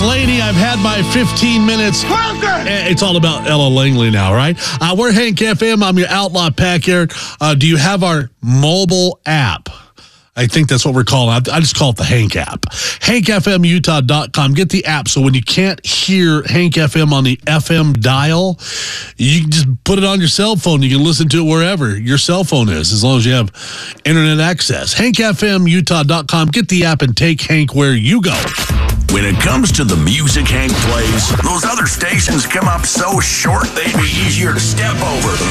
Slaney. I've had my 15 minutes. It's all about Ella Langley now, right? We're Hank FM. I'm your Outlaw Pack here. Do you have our mobile app? I think that's what we're calling it. I just call it the Hank app. HankFMUtah.com. Get the app so when you can't hear Hank FM on the FM dial, you can just put it on your cell phone. You can listen to it wherever your cell phone is, as long as you have internet access. HankFMUtah.com. Get the app and take Hank where you go. When it comes to the music Hank plays, those other stations come up so short they'd be easier to step over than